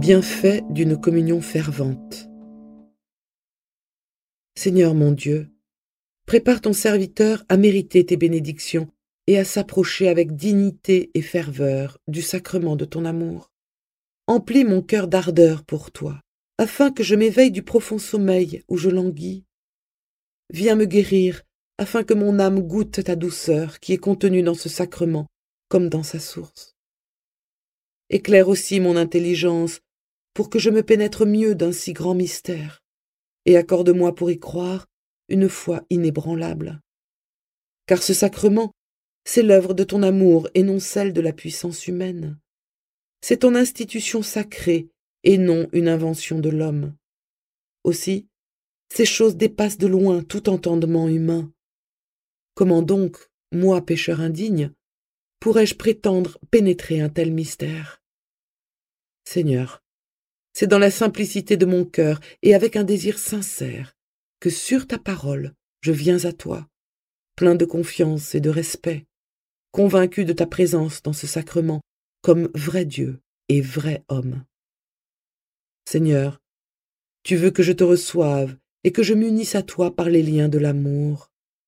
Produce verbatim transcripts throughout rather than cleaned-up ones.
Bienfait d'une communion fervente. Seigneur mon Dieu, prépare ton serviteur à mériter tes bénédictions et à s'approcher avec dignité et ferveur du sacrement de ton amour. Emplis mon cœur d'ardeur pour toi, afin que je m'éveille du profond sommeil où je languis. Viens me guérir, afin que mon âme goûte ta douceur qui est contenue dans ce sacrement, comme dans sa source. Éclaire aussi mon intelligence, pour que je me pénètre mieux d'un si grand mystère, et accorde-moi pour y croire une foi inébranlable. Car ce sacrement, c'est l'œuvre de ton amour et non celle de la puissance humaine. C'est ton institution sacrée et non une invention de l'homme. Aussi, ces choses dépassent de loin tout entendement humain. Comment donc, moi, pécheur indigne, pourrais-je prétendre pénétrer un tel mystère? Seigneur, c'est dans la simplicité de mon cœur et avec un désir sincère que sur ta parole je viens à toi, plein de confiance et de respect, convaincu de ta présence dans ce sacrement comme vrai Dieu et vrai homme. Seigneur, tu veux que je te reçoive et que je m'unisse à toi par les liens de l'amour.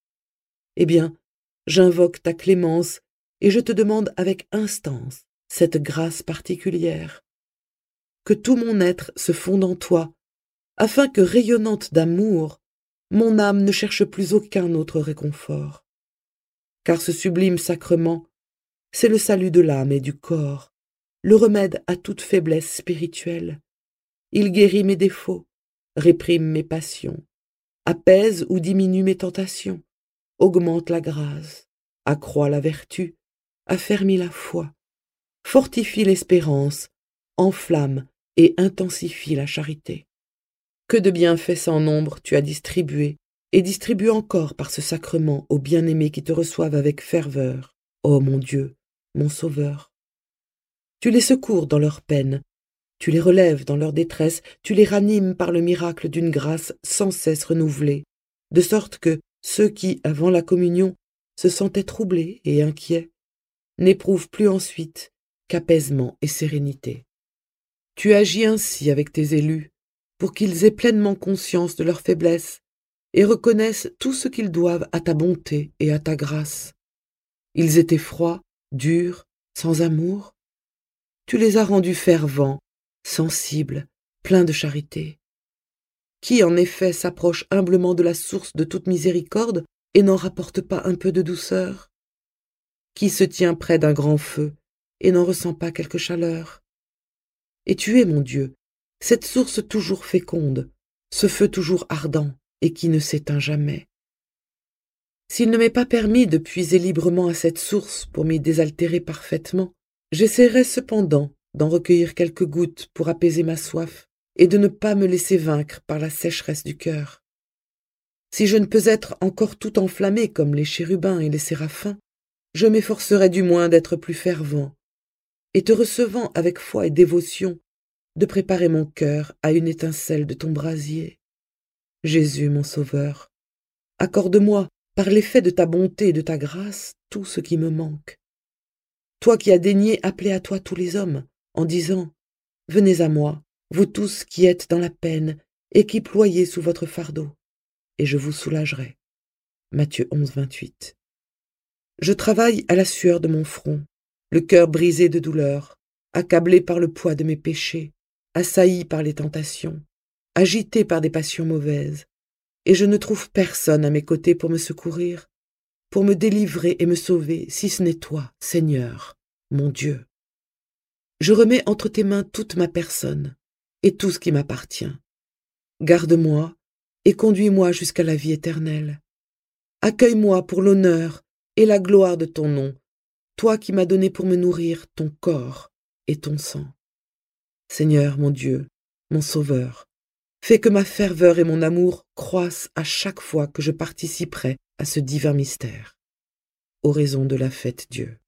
Eh bien, j'invoque ta clémence et je te demande avec instance cette grâce particulière. Que tout mon être se fonde en toi, afin que, rayonnante d'amour, mon âme ne cherche plus aucun autre réconfort. Car ce sublime sacrement, c'est le salut de l'âme et du corps, le remède à toute faiblesse spirituelle. Il guérit mes défauts, réprime mes passions, apaise ou diminue mes tentations, augmente la grâce, accroît la vertu, affermit la foi, fortifie l'espérance, enflamme et intensifie la charité. Que de bienfaits sans nombre tu as distribué, et distribue encore par ce sacrement aux bien-aimés qui te reçoivent avec ferveur, ô mon Dieu, mon Sauveur. Tu les secours dans leur peine, tu les relèves dans leur détresse, tu les ranimes par le miracle d'une grâce sans cesse renouvelée, de sorte que ceux qui, avant la communion, se sentaient troublés et inquiets, n'éprouvent plus ensuite qu'apaisement et sérénité. Tu agis ainsi avec tes élus, pour qu'ils aient pleinement conscience de leur faiblesse et reconnaissent tout ce qu'ils doivent à ta bonté et à ta grâce. Ils étaient froids, durs, sans amour. Tu les as rendus fervents, sensibles, pleins de charité. Qui, en effet, s'approche humblement de la source de toute miséricorde et n'en rapporte pas un peu de douceur? Qui se tient près d'un grand feu et n'en ressent pas quelque chaleur? Et tu es, mon Dieu, cette source toujours féconde, ce feu toujours ardent et qui ne s'éteint jamais. S'il ne m'est pas permis de puiser librement à cette source pour m'y désaltérer parfaitement, j'essaierai cependant d'en recueillir quelques gouttes pour apaiser ma soif et de ne pas me laisser vaincre par la sécheresse du cœur. Si je ne peux être encore tout enflammé comme les chérubins et les séraphins, je m'efforcerai du moins d'être plus fervent, et te recevant avec foi et dévotion, de préparer mon cœur à une étincelle de ton brasier. Jésus, mon Sauveur, accorde-moi, par l'effet de ta bonté et de ta grâce, tout ce qui me manque. Toi qui as daigné appeler à toi tous les hommes, en disant « Venez à moi, vous tous qui êtes dans la peine et qui ployez sous votre fardeau, et je vous soulagerai. » Matthieu onze, vingt-huit. Je travaille à la sueur de mon front, le cœur brisé de douleur, accablé par le poids de mes péchés, assailli par les tentations, agité par des passions mauvaises, et je ne trouve personne à mes côtés pour me secourir, pour me délivrer et me sauver, si ce n'est toi, Seigneur, mon Dieu. Je remets entre tes mains toute ma personne et tout ce qui m'appartient. Garde-moi et conduis-moi jusqu'à la vie éternelle. Accueille-moi pour l'honneur et la gloire de ton nom, toi qui m'as donné pour me nourrir ton corps et ton sang. Seigneur, mon Dieu, mon Sauveur, fais que ma ferveur et mon amour croissent à chaque fois que je participerai à ce divin mystère. Oraison de la fête Dieu.